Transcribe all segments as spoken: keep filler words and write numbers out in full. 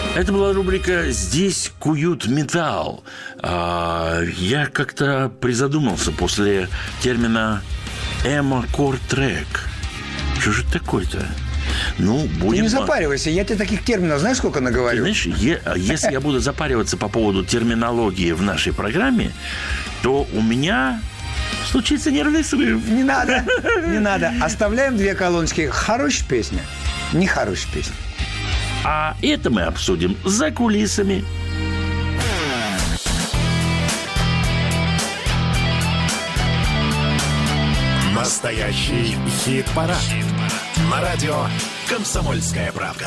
Это была рубрика «Здесь куют металл». А, я как-то призадумался после термина «эмо-кор-трек». Что же это такое-то? Ну, будем... Ты не запаривайся, я тебе таких терминов знаешь, сколько наговорю? Ты знаешь, е- если я буду запариваться по поводу терминологии в нашей программе, то у меня случится нервный срыв. Не надо, не надо. Оставляем две колоночки. Хорошая песня, не хорошая песня. А это мы обсудим за кулисами. Настоящий хит-парад. Хит на радио «Комсомольская правда».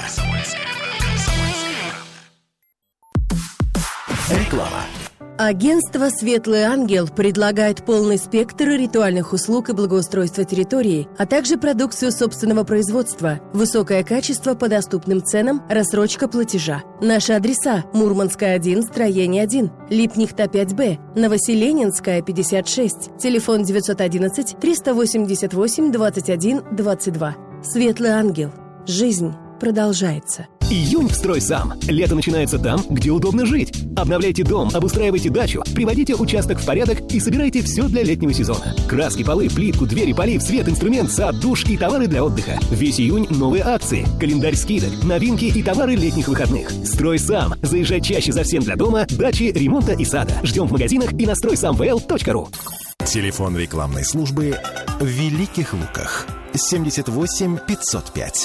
Реклама. Агентство «Светлый ангел» предлагает полный спектр ритуальных услуг и благоустройства территории, а также продукцию собственного производства, высокое качество по доступным ценам, рассрочка платежа. Наши адреса: Мурманская, один, строение один, Липнихта, пять Б, Новоселенинская, пятьдесят шесть, телефон девятьсот одиннадцать триста восемьдесят восемь двадцать один двадцать два. «Светлый ангел». Жизнь продолжается. Июнь в «Стройсам». Лето начинается там, где удобно жить. Обновляйте дом, обустраивайте дачу, приводите участок в порядок и собирайте все для летнего сезона. Краски, полы, плитку, двери, полив, свет, инструмент, сад, душ и товары для отдыха. Весь июнь новые акции, календарь скидок, новинки и товары летних выходных. «Стройсам». Заезжай чаще за всем для дома, дачи, ремонта и сада. Ждем в магазинах и на стройсам вэ эл точка ру. Телефон рекламной службы в Великих Луках. семьдесят восемь пятьсот пять.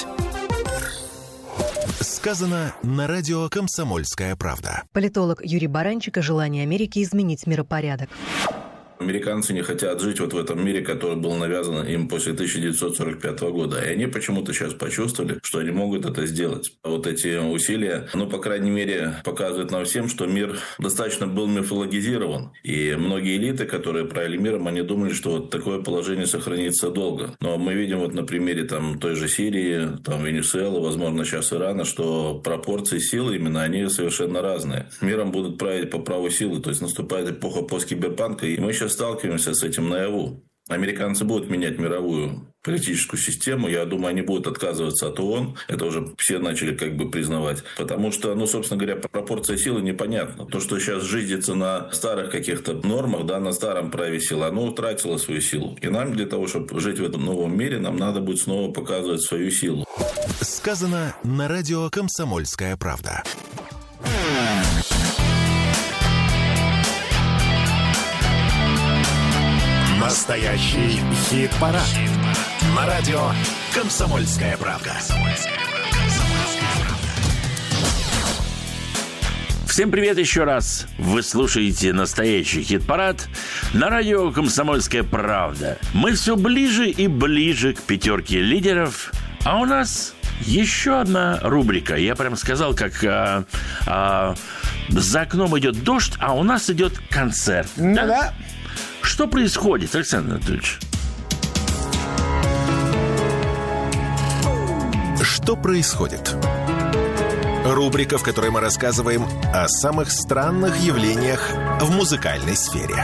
Сказано на радио «Комсомольская правда». Политолог Юрий Баранчик о желании Америки изменить миропорядок. Американцы не хотят жить вот в этом мире, который был навязан им после тысяча девятьсот сорок пятого года. И они почему-то сейчас почувствовали, что они могут это сделать. Вот эти усилия, ну, по крайней мере, показывают нам всем, что мир достаточно был мифологизирован. И многие элиты, которые правили миром, они думали, что вот такое положение сохранится долго. Но мы видим вот на примере там, той же Сирии, там, Венесуэлы, возможно, сейчас Ирана, что пропорции силы именно, они совершенно разные. Миром будут править по праву силы. То есть наступает эпоха посткиберпанка, и мы сейчас сталкиваемся с этим наяву. Американцы будут менять мировую политическую систему. Я думаю, они будут отказываться от ООН. Это уже все начали как бы признавать. Потому что, ну, собственно говоря, пропорция силы непонятна. То, что сейчас жизнится на старых каких-то нормах, да, на старом праве силы, оно утратило свою силу. И нам для того, чтобы жить в этом новом мире, нам надо будет снова показывать свою силу. Сказано на радио «Комсомольская правда». Настоящий хит-парад. Хит на радио «Комсомольская правда». Всем привет еще раз. Вы слушаете настоящий хит-парад на радио «Комсомольская правда». Мы все ближе и ближе к пятерке лидеров, а у нас еще одна рубрика. Я прям сказал, как а, а, за окном идет дождь, а у нас идет концерт. Ну да? Да. Что происходит, Александр Анатольевич? Что происходит? Рубрика, в которой мы рассказываем о самых странных явлениях в музыкальной сфере.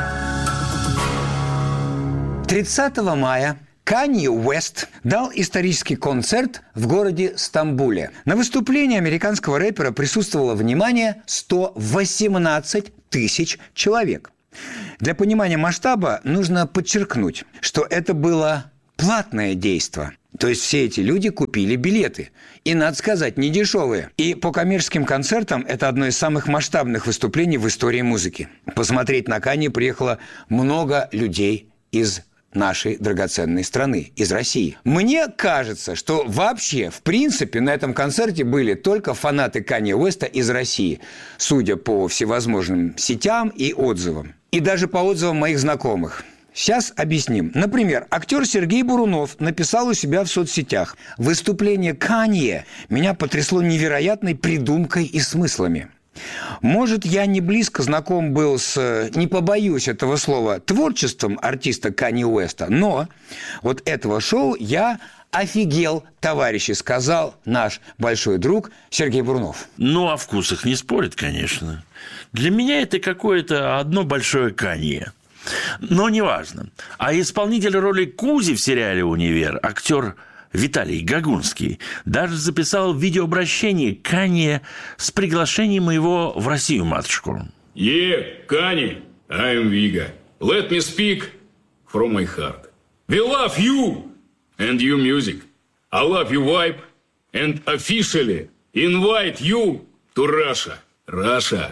тридцатого мая Канье Уэст дал исторический концерт в городе Стамбуле. На выступлении американского рэпера присутствовало, внимание, сто восемнадцать тысяч человек. Для понимания масштаба нужно подчеркнуть, что это было платное действо. То есть все эти люди купили билеты. И, надо сказать, не дешевые. И по коммерческим концертам это одно из самых масштабных выступлений в истории музыки. Посмотреть на Канье приехало много людей из нашей драгоценной страны, из России. Мне кажется, что вообще, в принципе, на этом концерте были только фанаты Канье Уэста из России, судя по всевозможным сетям и отзывам. И даже по отзывам моих знакомых. Сейчас объясним. Например, актер Сергей Бурунов написал у себя в соцсетях: «Выступление Канье меня потрясло невероятной придумкой и смыслами. Может, я не близко знаком был с, не побоюсь этого слова, творчеством артиста Канье Уэста, но вот этого шоу я офигел, товарищи», сказал наш большой друг Сергей Бурунов. Ну, о вкусах не спорят, конечно. Для меня это какое-то одно большое Канье. Но неважно. А исполнитель роли Кузи в сериале «Универ», актер Виталий Гагунский даже записал видеообращение к Канье с приглашением его в Россию-матушку. Yeah, Kanye, I am Viga. Let me speak from my heart. We love you and your music. I love your vibe and officially invite you to Russia. Russia,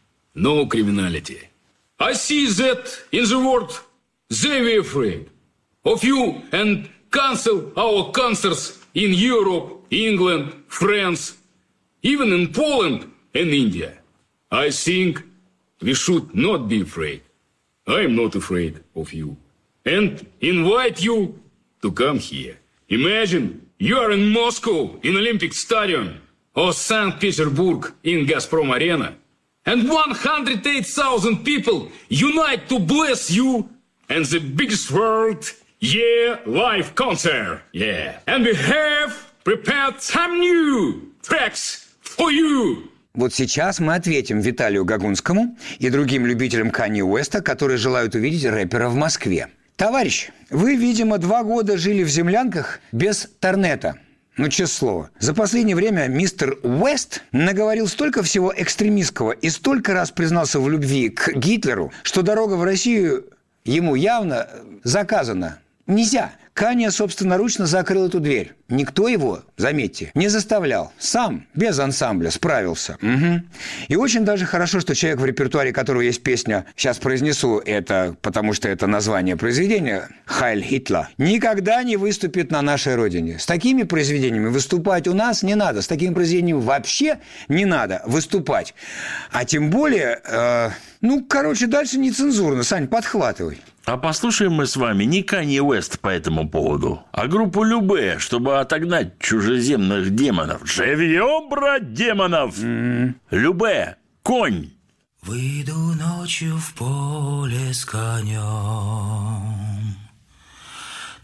no criminality. I see that in the world they were afraid of you and cancel our concerts in Europe, England, France, even in Poland and India. I think we should not be afraid. I am not afraid of you. And invite you to come here. Imagine you are in Moscow in Olympic Stadium or Saint Petersburg in Gazprom Arena. And one hundred eight thousand people unite to bless you and the biggest world, yeah, live concert. Yeah. And we have prepared some new tracks for you. Вот сейчас мы ответим Виталию Гагунскому и другим любителям Канье Уэста, которые желают увидеть рэпера в Москве. Товарищ, вы, видимо, два года жили в землянках без торнета. Ну, честное слово. За последнее время мистер Уэст наговорил столько всего экстремистского и столько раз признался в любви к Гитлеру, что дорога в Россию ему явно заказана. Нельзя. Канье собственноручно закрыл эту дверь. Никто его, заметьте, не заставлял. Сам, без ансамбля, справился. Угу. И очень даже хорошо, что человек, в репертуаре которого есть песня, сейчас произнесу это, потому что это название произведения, «Хайль Хитлер», никогда не выступит на нашей родине. С такими произведениями выступать у нас не надо. С такими произведениями вообще не надо выступать. А тем более, э, ну, короче, дальше нецензурно. Сань, подхватывай. А послушаем мы с вами не Канье Уэст по этому поводу, а группу Любэ, чтобы отогнать чужеземных демонов. Живьем, брат, демонов! Mm-hmm. Любэ, конь! Выйду ночью в поле с конем.